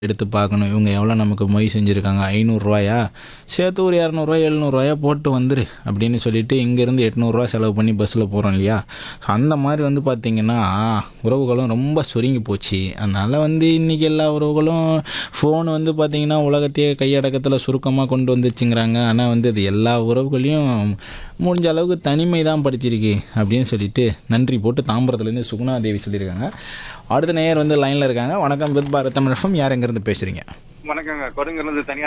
எடுத்து பார்க்கணும். இவங்க எவ்வளோ நமக்கு மொய் செஞ்சுருக்காங்க. ரூ. 500 சேர்த்து ஒரு ரூ. 200 ரூ. 700 போட்டு வந்துரு அப்படின்னு சொல்லிட்டு இங்கேருந்து ரூ. 800 செலவு பண்ணி பஸ்ஸில் போகிறோம் இல்லையா? ஸோ அந்த மாதிரி வந்து பார்த்திங்கன்னா உறவுகளும் ரொம்ப சுருங்கி போச்சு. அதனால் வந்து இன்றைக்கி எல்லா உறவுகளும் ஃபோன் வந்து பார்த்திங்கன்னா உலகத்தையே கையடக்கத்தில் சுருக்கமாக கொண்டு வந்துச்சுங்கிறாங்க. ஆனால் வந்து அது எல்லா உறவுகளையும் முடிஞ்ச அளவுக்கு தனிமை தான் படுத்தியிருக்கு அப்படின்னு சொல்லிட்டு நன்றி போட்டு தாம்பரத்துலேருந்து சுகுணா தேவி சொல்லியிருக்காங்க. அடுத்த நேயர் வந்து லைனில் இருக்காங்க. வணக்கம் வித் பாரத் தமிழ் FM. யார் எங்கேருந்து பேசுகிறீங்க? வணக்கங்க. கொடுங்கலேருந்து தனியா